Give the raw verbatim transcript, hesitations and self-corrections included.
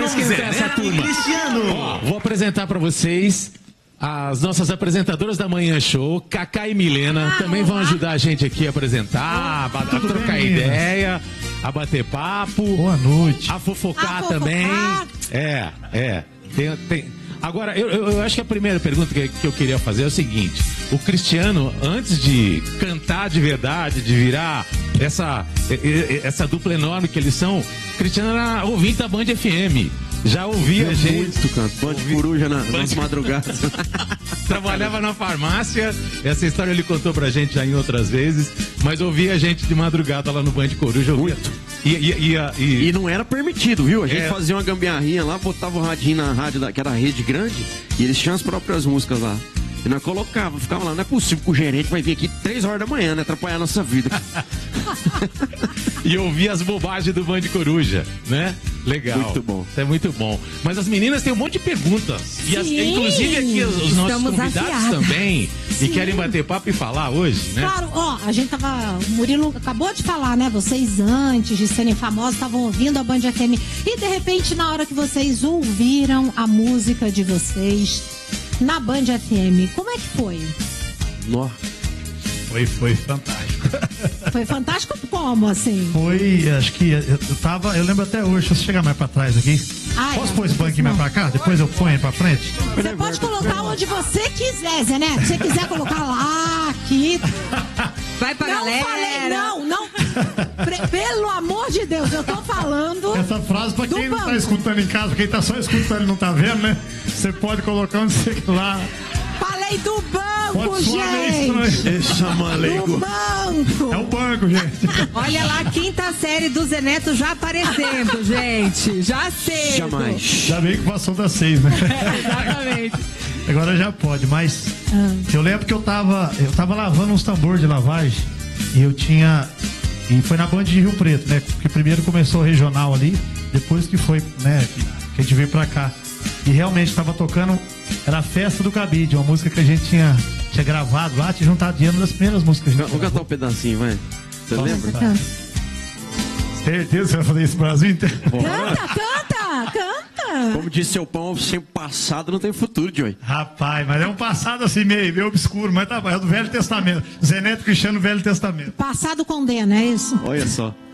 para esquentar essa turma. Ó, vou apresentar para vocês as nossas apresentadoras da Manhã Show, Cacá e Milena, ah, também vão ajudar a gente aqui a apresentar, a, a trocar bem, ideia, a bater papo. Boa noite. A fofocar a também. Fofocar. É, é. Tem, tem... Agora, eu, eu, eu acho que a primeira pergunta que, que eu queria fazer é o seguinte: o Cristiano, antes de cantar de verdade, de virar essa, essa dupla enorme que eles são, Cristiano era ouvinte da Band F M. Já ouvia a gente. Muito, canto. Band de coruja na, nas madrugadas. Trabalhava na farmácia. Essa história ele contou pra gente já em outras vezes. Mas ouvia a gente de madrugada lá no Band de Coruja. Ouvia. Muito. E, e, e, e... e não era permitido, viu? A gente é. fazia uma gambiarrinha lá, botava o radinho na rádio, da, que era a rede grande, e eles tinham as próprias músicas lá. E nós colocava, ficava lá, não é possível que o gerente vai vir aqui três horas da manhã, né? Atrapalhar a nossa vida. E ouvir as bobagens do Band Coruja, né? Legal. Muito bom. Isso é muito bom. Mas as meninas têm um monte de perguntas. E as, inclusive aqui os, os nossos convidados afiadas. também. Sim. E querem bater papo e falar hoje, né? Claro, ó, a gente tava. O Murilo acabou de falar, né? Vocês antes de serem famosos estavam ouvindo a Band F M. E de repente, na hora que vocês ouviram a música de vocês na Band F M, como é que foi? Nossa. Foi, foi fantástico. Foi fantástico como, assim? Foi, acho que eu, eu tava, eu lembro até hoje, deixa eu chegar mais pra trás aqui. Ah, Posso é, pôr esse banquinho mais pra cá? Depois eu ponho pra frente? Você pode colocar onde você quiser, Zé Neto. Se você quiser colocar lá, aqui. Vai pra não galera. Falei, não, não. Pelo amor de Deus, eu tô falando. Essa frase pra quem não banco. tá escutando em casa, quem tá só escutando e não tá vendo, né? Você pode colocar onde você quer lá. Falei do banco, pode gente. Esse malego. Do banco. É o banco, gente. Olha lá, a quinta série do Zé Neto já aparecendo, gente. Já sei. Jamais. Já bem que passou das seis, né? Exatamente. Agora já pode, mas ah. eu lembro que eu tava, eu tava lavando uns tambores de lavagem e eu tinha, e foi na Band de Rio Preto, né? Porque primeiro começou o regional ali, depois que foi, né, que, que a gente veio pra cá. E realmente tava tocando, era a Festa do Cabide, uma música que a gente tinha, tinha gravado lá, tinha juntado dinheiro das primeiras músicas que a gente Vou cantar um pedacinho, vai. Você Nossa, lembra? Tá. Certeza que você vai fazer isso no Brasil inteiro? Canta, canta, canta. Como disse seu pão, sem passado não tem futuro, Joey. Rapaz, mas é um passado assim meio, meio obscuro, mas tá bom, é do Velho Testamento. Zé Neto Cristiano, Velho Testamento. Passado condena, é isso? Olha só.